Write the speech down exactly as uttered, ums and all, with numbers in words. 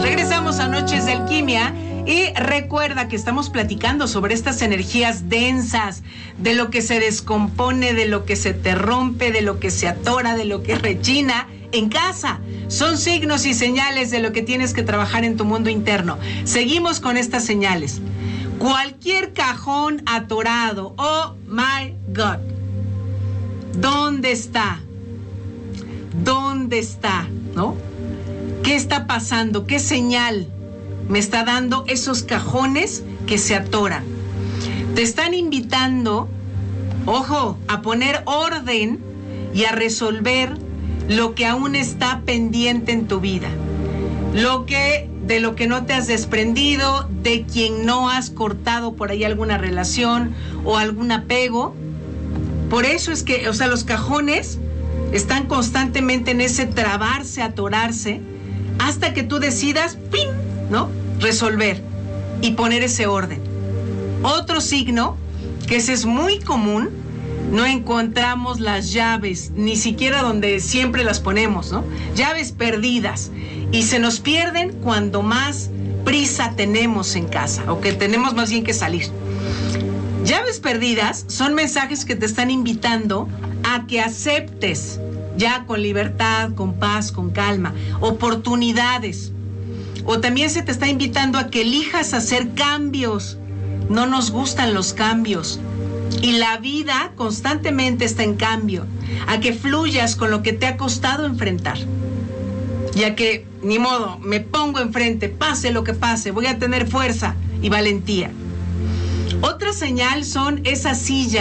Regresamos a Noches de Alquimia y recuerda que estamos platicando sobre estas energías densas, de lo que se descompone, de lo que se te rompe, de lo que se atora, de lo que rechina en casa. Son signos y señales de lo que tienes que trabajar en tu mundo interno. Seguimos con estas señales. Cualquier cajón atorado, oh my God, ¿dónde está? ¿Dónde está? ¿No? ¿Qué está pasando? ¿Qué señal me está dando esos cajones que se atoran? Te están invitando, ojo, a poner orden y a resolver lo que aún está pendiente en tu vida. Lo que, de lo que no te has desprendido, de quien no has cortado por ahí alguna relación o algún apego. Por eso es que, o sea, los cajones están constantemente en ese trabarse, atorarse, hasta que tú decidas, ¡pim!, ¿no?, resolver y poner ese orden. Otro signo, que ese es muy común, no encontramos las llaves, ni siquiera donde siempre las ponemos, ¿no? Llaves perdidas. Y se nos pierden cuando más prisa tenemos en casa, o que tenemos más bien que salir. Llaves perdidas son mensajes que te están invitando a que aceptes, ya con libertad, con paz, con calma, oportunidades. O también se te está invitando a que elijas hacer cambios. No nos gustan los cambios. Y la vida constantemente está en cambio. A que fluyas con lo que te ha costado enfrentar. Y a que, ni modo, me pongo enfrente, pase lo que pase, voy a tener fuerza y valentía. Otra señal son esas sillas